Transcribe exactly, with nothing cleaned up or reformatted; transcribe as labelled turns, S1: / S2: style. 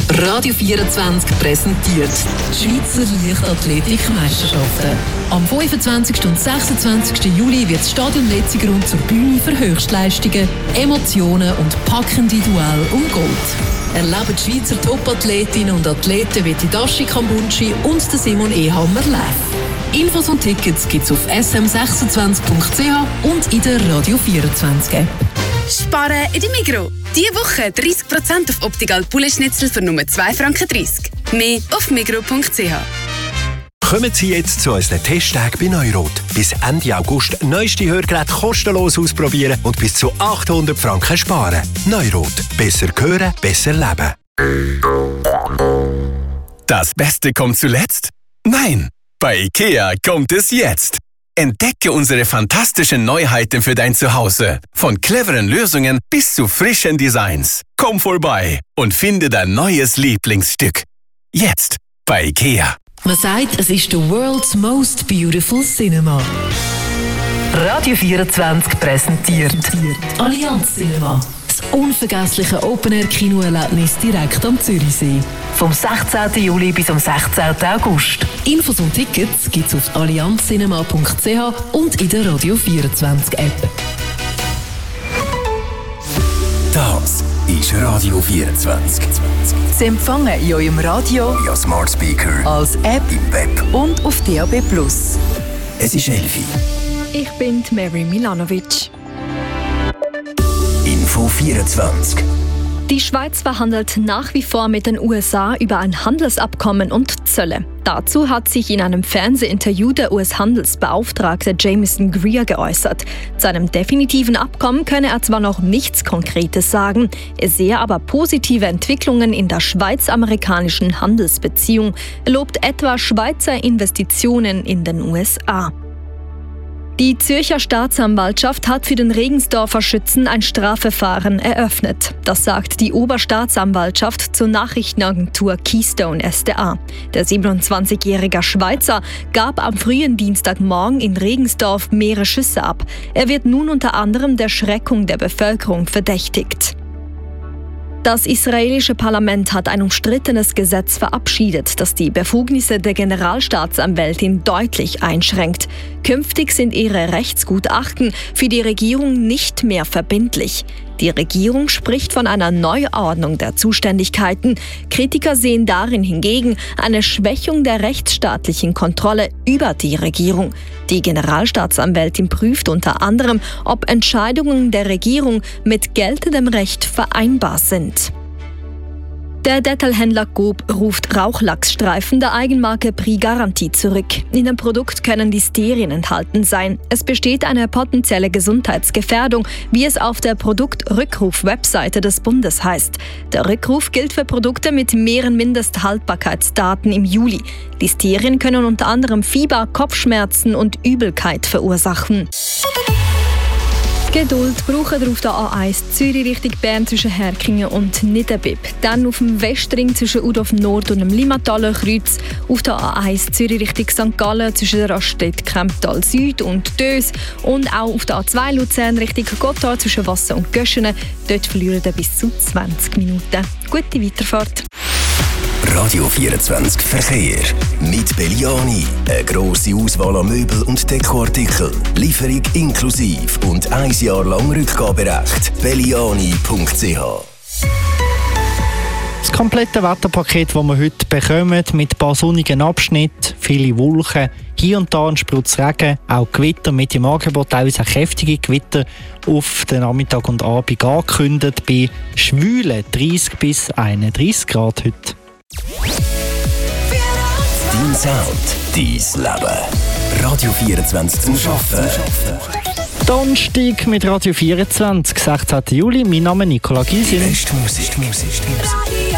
S1: Radio vierundzwanzig präsentiert die Schweizer Leichtathletik-Meisterschaften. Am fünfundzwanzigsten und sechsundzwanzigsten Juli wird das Stadion Letzigrund zur Bühne für Höchstleistungen, Emotionen und packende Duelle um Gold. Erleben die Schweizer Top-Athletinnen und Athleten wie die Dashi Kambunchi und Simon Ehammer live. Infos und Tickets gibt's auf s m sechsundzwanzig punkt c h und in der Radio vierundzwanzig App.
S2: Sparen in der Migros. Diese Woche dreißig Prozent auf Optical Poulet-Schnitzel für nur zwei Franken dreißig. Mehr auf migros punkt c h.
S3: Kommen Sie jetzt zu unseren Testtagen bei Neurot. Bis Ende August neueste Hörgeräte kostenlos ausprobieren und bis zu achthundert Franken sparen. Neurot. Besser hören, besser leben.
S4: Das Beste kommt zuletzt? Nein! Bei IKEA kommt es jetzt. Entdecke unsere fantastischen Neuheiten für dein Zuhause. Von cleveren Lösungen bis zu frischen Designs. Komm vorbei und finde dein neues Lieblingsstück. Jetzt bei IKEA.
S1: Man sagt, es ist the world's most beautiful cinema. Radio vierundzwanzig präsentiert Allianz Cinema. Das unvergessliche Open-Air-Kinoerlebnis direkt am Zürichsee. Vom sechzehnten Juli bis am sechzehnten August. Infos und Tickets gibt's auf allianz cinema punkt c h und in der Radio vierundzwanzig App.
S3: Das ist Radio vierundzwanzig.
S5: Sie empfangen in eurem Radio,
S3: via Smart Speaker,
S5: als App
S3: im Web
S5: und auf D A B plus.
S3: Es ist elfi.
S6: Ich bin Mary Milanovic.
S3: Info vierundzwanzig.
S6: Die Schweiz verhandelt nach wie vor mit den U S A über ein Handelsabkommen und Zölle. Dazu hat sich in einem Fernsehinterview der U S-Handelsbeauftragte Jameson Greer geäußert. Zu einem definitiven Abkommen könne er zwar noch nichts Konkretes sagen, er sehe aber positive Entwicklungen in der schweiz-amerikanischen Handelsbeziehung. Er lobt etwa Schweizer Investitionen in den U S A. Die Zürcher Staatsanwaltschaft hat für den Regensdorfer Schützen ein Strafverfahren eröffnet. Das sagt die Oberstaatsanwaltschaft zur Nachrichtenagentur Keystone S D A. Der siebenundzwanzigjährige Schweizer gab am frühen Dienstagmorgen in Regensdorf mehrere Schüsse ab. Er wird nun unter anderem der Schreckung der Bevölkerung verdächtigt. Das israelische Parlament hat ein umstrittenes Gesetz verabschiedet, das die Befugnisse der Generalstaatsanwältin deutlich einschränkt. Künftig sind ihre Rechtsgutachten für die Regierung nicht mehr verbindlich. Die Regierung spricht von einer Neuordnung der Zuständigkeiten. Kritiker sehen darin hingegen eine Schwächung der rechtsstaatlichen Kontrolle über die Regierung. Die Generalstaatsanwältin prüft unter anderem, ob Entscheidungen der Regierung mit geltendem Recht vereinbar sind. Der Detailhändler Coop ruft Rauchlachsstreifen der Eigenmarke Prix Garantie zurück. In dem Produkt können Listerien enthalten sein. Es besteht eine potenzielle Gesundheitsgefährdung, wie es auf der Produktrückruf-Webseite des Bundes heißt. Der Rückruf gilt für Produkte mit mehreren Mindesthaltbarkeitsdaten im Juli. Listerien können unter anderem Fieber, Kopfschmerzen und Übelkeit verursachen. Geduld brauchen wir auf der A eins Zürich Richtung Bern zwischen Herkingen und Niederbipp. Dann auf dem Westring zwischen Udorf Nord und dem Limmataler Kreuz. Auf der A eins Zürich Richtung Sankt Gallen zwischen der Raststätte Kemptal Süd und Dös. Und auch auf der A zwei Luzern Richtung Gotthard zwischen Wasser und Göschenen. Dort verlieren wir bis zu zwanzig Minuten. Gute Weiterfahrt.
S3: Radio vierundzwanzig Verkehr. Mit Belliani. Eine grosse Auswahl an Möbel und Dekoartikeln. Lieferung inklusiv und ein Jahr lang Rückgaberecht. belliani punkt c h.
S7: Das komplette Wetterpaket, das wir heute bekommen, mit ein paar sonnigen Abschnitten, viele Wolken, hier und da ein Sprutz Regen, auch Gewitter mit dem Angebot, teilweise auch kräftige Gewitter auf den Nachmittag und Abend angekündigt, bei schwülen dreißig bis einunddreißig Grad heute.
S3: Dein Sound, dein Leben. Radio vierundzwanzig zum Arbeiten.
S7: Donnerstag mit Radio vierundzwanzig, sechzehnten Juli. Mein Name ist Nicola Gysin.
S3: Beste Musik, Musik, Musik.